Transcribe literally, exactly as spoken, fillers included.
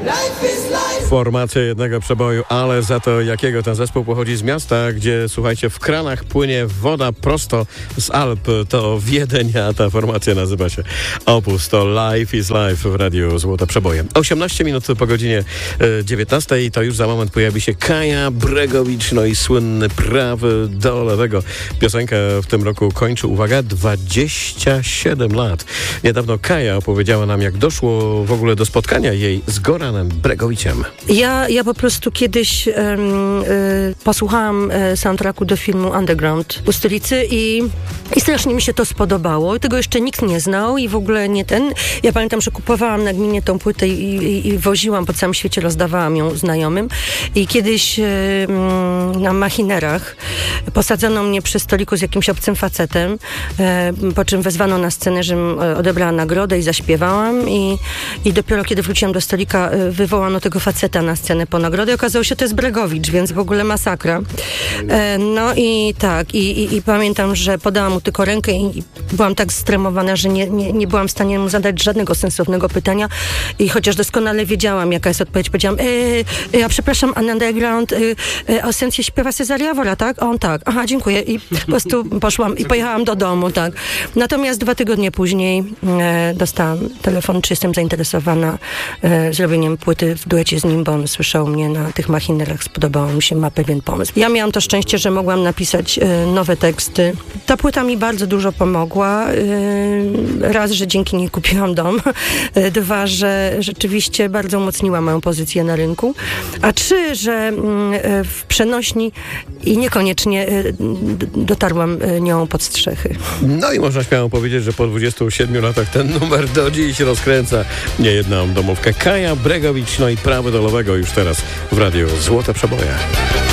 Formacja jednego przeboju, ale za to jakiego ten zespół pochodzi z miasta, gdzie, słuchajcie, w kranach płynie woda prosto z Alp. To Wiedeń, a ta formacja nazywa się Opus. To Life is Life w Radiu Złote Przeboje. osiemnaście minut po godzinie dziewiętnastej. To już za moment pojawi się Kaja Bregowicz, no i słynny prawy do lewego. Piosenka w tym roku kończy, uwaga, dwadzieścia siedem lat. Niedawno Kaja opowiedziała nam, jak doszło w ogóle do spotkania jej z Goranem Bregowiciem. Ja, ja po prostu kiedyś um, y, posłuchałam y, soundtracku do filmu Underground u stolicy i, i strasznie mi się to spodobało. Tego jeszcze nikt nie znał i w ogóle nie ten. Ja pamiętam, że kupowałam na gminie tą płytę i, i, i woziłam po całym świecie, rozdawałam ją znajomym. I kiedyś y, y, na machinerach posadzono mnie przy stoliku z jakimś obcym facetem, y, po czym wezwano na scenę, żebym odebrała nagrodę i zaśpiewałam i, i dopiero kiedy wróciłam do stolika, y, wywołano tego faceta na scenę po nagrodę i okazało się, że to jest Bregowicz, więc w ogóle masakra. E, no i tak, i, i, i pamiętam, że podałam mu tylko rękę i, i byłam tak stremowana, że nie, nie, nie byłam w stanie mu zadać żadnego sensownego pytania i chociaż doskonale wiedziałam, jaka jest odpowiedź, powiedziałam, e, ja przepraszam, Underground, e, e, Ausencję śpiewa Cezary Jawora, tak? A on tak, aha, dziękuję. I po prostu poszłam i pojechałam do domu, tak. Natomiast dwa tygodnie później e, dostałam telefon, czy jestem zainteresowana e, zrobieniem płyty w duecie z nim, bo on słyszał mnie na tych machinerach, spodobało mu się, ma pewien pomysł. Ja miałam to szczęście, że mogłam napisać y, nowe teksty. Ta płyta mi bardzo dużo pomogła. Y, raz, że dzięki niej kupiłam dom. Y, dwa, że rzeczywiście bardzo umocniła moją pozycję na rynku. A trzy, że y, w przenośni i niekoniecznie y, dotarłam y, nią pod strzechy. No i można śmiało powiedzieć, że po dwudziestu siedmiu latach ten numer do dziś rozkręca niejedną domówkę. Kaja Bregowicz, no i prawy do lewego już teraz w Radiu Złote Przeboje.